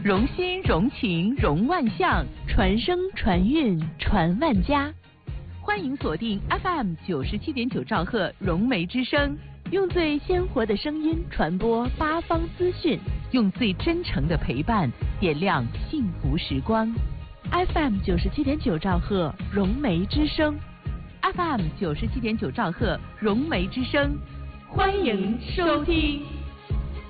融心融情融万象，传声传韵传万家。欢迎锁定 FM 97.9兆赫融媒之声，用最鲜活的声音传播八方资讯，用最真诚的陪伴点亮幸福时光。FM 97.9兆赫融媒之声 ，FM 97.9兆赫融媒之声，欢迎收听。